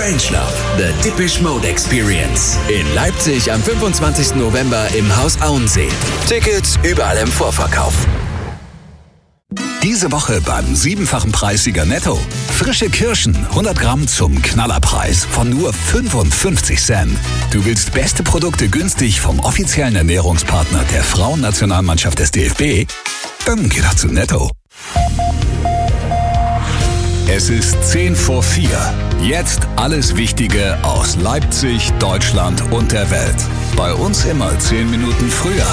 Strangelove, The Depeche Mode Experience. In Leipzig am 25. November im Haus Auensee. Tickets überall im Vorverkauf. Diese Woche beim 7-fachen Preissieger Netto. Frische Kirschen, 100 Gramm zum Knallerpreis von nur 55 Cent. Du willst beste Produkte günstig vom offiziellen Ernährungspartner der Frauennationalmannschaft des DFB? Dann geh doch zu Netto. Es ist 3:10. Jetzt alles Wichtige aus Leipzig, Deutschland und der Welt. Bei uns immer 10 Minuten früher.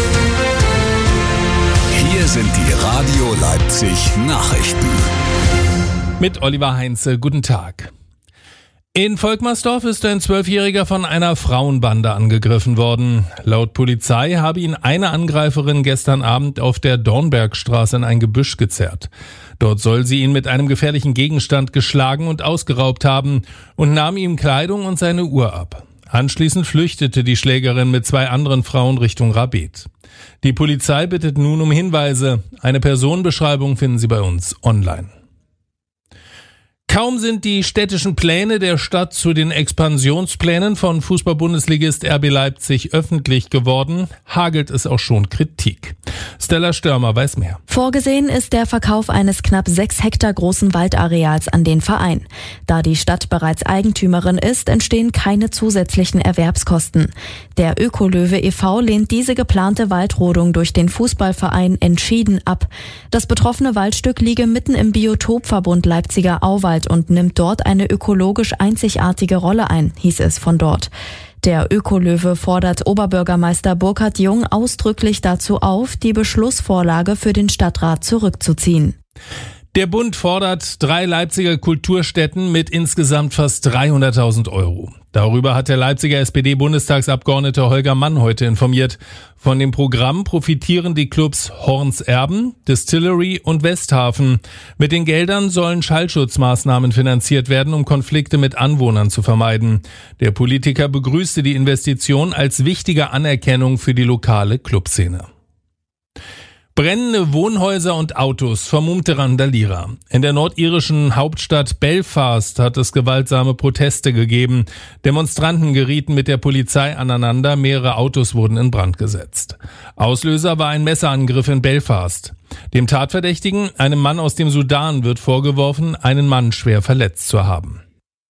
Hier sind die Radio Leipzig Nachrichten. Mit Oliver Heinze, guten Tag. In Volkmarsdorf ist ein 12-Jähriger von einer Frauenbande angegriffen worden. Laut Polizei habe ihn eine Angreiferin gestern Abend auf der Dornbergstraße in ein Gebüsch gezerrt. Dort soll sie ihn mit einem gefährlichen Gegenstand geschlagen und ausgeraubt haben und nahm ihm Kleidung und seine Uhr ab. Anschließend flüchtete die Schlägerin mit 2 anderen Frauen Richtung Rabeth. Die Polizei bittet nun um Hinweise. Eine Personenbeschreibung finden Sie bei uns online. Kaum sind die städtischen Pläne der Stadt zu den Expansionsplänen von Fußball-Bundesligist RB Leipzig öffentlich geworden, hagelt es auch schon Kritik. Stella Störmer weiß mehr. Vorgesehen ist der Verkauf eines knapp 6 Hektar großen Waldareals an den Verein. Da die Stadt bereits Eigentümerin ist, entstehen keine zusätzlichen Erwerbskosten. Der Ökolöwe e.V. lehnt diese geplante Waldrodung durch den Fußballverein entschieden ab. Das betroffene Waldstück liege mitten im Biotopverbund Leipziger Auwald und nimmt dort eine ökologisch einzigartige Rolle ein, hieß es von dort. Der Ökolöwe fordert Oberbürgermeister Burkhard Jung ausdrücklich dazu auf, die Beschlussvorlage für den Stadtrat zurückzuziehen. Der Bund fordert 3 Leipziger Kulturstätten mit insgesamt fast 300.000 €. Darüber hat der Leipziger SPD-Bundestagsabgeordnete Holger Mann heute informiert. Von dem Programm profitieren die Clubs Horns Erben, Distillery und Westhafen. Mit den Geldern sollen Schallschutzmaßnahmen finanziert werden, um Konflikte mit Anwohnern zu vermeiden. Der Politiker begrüßte die Investition als wichtige Anerkennung für die lokale Clubszene. Brennende Wohnhäuser und Autos, vermummte Randalierer. In der nordirischen Hauptstadt Belfast hat es gewaltsame Proteste gegeben. Demonstranten gerieten mit der Polizei aneinander, mehrere Autos wurden in Brand gesetzt. Auslöser war ein Messerangriff in Belfast. Dem Tatverdächtigen, einem Mann aus dem Sudan, wird vorgeworfen, einen Mann schwer verletzt zu haben.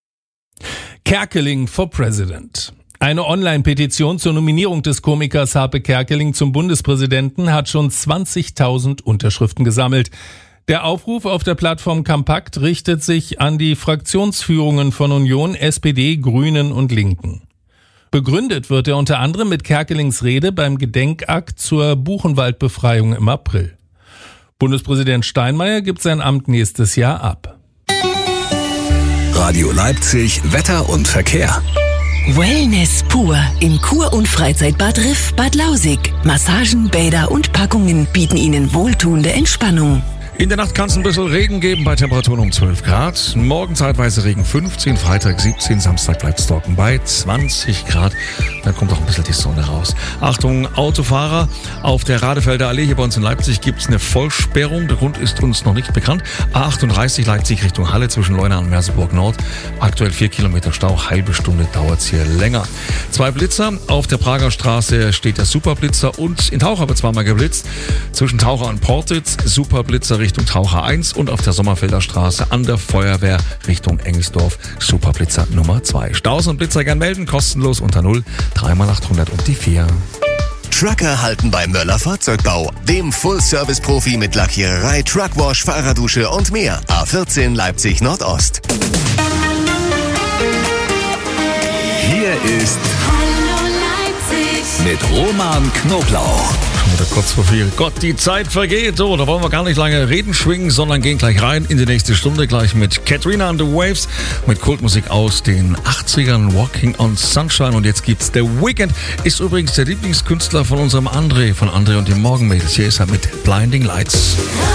Kerkeling for President. Eine Online-Petition zur Nominierung des Komikers Harpe Kerkeling zum Bundespräsidenten hat schon 20.000 Unterschriften gesammelt. Der Aufruf auf der Plattform Compact richtet sich an die Fraktionsführungen von Union, SPD, Grünen und Linken. Begründet wird er unter anderem mit Kerkelings Rede beim Gedenkakt zur Buchenwaldbefreiung im April. Bundespräsident Steinmeier gibt sein Amt nächstes Jahr ab. Radio Leipzig, Wetter und Verkehr. Wellness pur im Kur- und Freizeitbad Riff Bad Lausig. Massagen, Bäder und Packungen bieten Ihnen wohltuende Entspannung. In der Nacht kann es ein bisschen Regen geben bei Temperaturen um 12 Grad. Morgen zeitweise Regen 15, Freitag 17, Samstag bleibt es trocken bei 20 Grad. Dann kommt auch ein bisschen die Sonne raus. Achtung, Autofahrer, auf der Radefelder Allee hier bei uns in Leipzig gibt es eine Vollsperrung. Der Grund ist uns noch nicht bekannt. A38 Leipzig Richtung Halle zwischen Leuna und Merseburg Nord. Aktuell 4 Kilometer Stau, halbe Stunde dauert es hier länger. 2 Blitzer, auf der Prager Straße steht der Superblitzer und in Taucher wird zweimal geblitzt. Zwischen Taucher und Portitz, Superblitzer Richtung Taucher 1 und auf der Sommerfelder Straße an der Feuerwehr Richtung Engelsdorf Superblitzer Nummer 2. Staus und Blitzer gern melden, kostenlos unter 0 3x800 und die 4. Trucker halten bei Möller Fahrzeugbau, dem Full-Service-Profi mit Lackiererei, Truckwash, Fahrerdusche und mehr. A14 Leipzig Nordost. Hier ist mit Roman Knoblauch. Wieder kurz vor 4. Gott, die Zeit vergeht. So, da wollen wir gar nicht lange reden schwingen, sondern gehen gleich rein in die nächste Stunde. Gleich mit Katrina and the Waves, mit Kultmusik aus den 80ern, Walking on Sunshine. Und jetzt gibt's The Weeknd. Ist übrigens der Lieblingskünstler von unserem André, von André und den Morgenmädels. Hier ist er mit Blinding Lights.